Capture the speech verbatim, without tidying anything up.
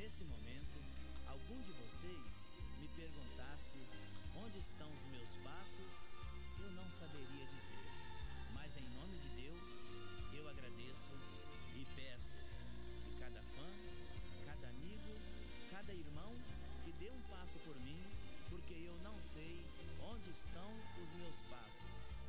nesse momento algum de vocês me perguntasse onde estão os meus passos, eu não saberia dizer. Mas em nome de Deus, eu agradeço e peço que cada fã, cada amigo, cada irmão que dê um passo por mim, porque eu não sei onde estão os meus passos.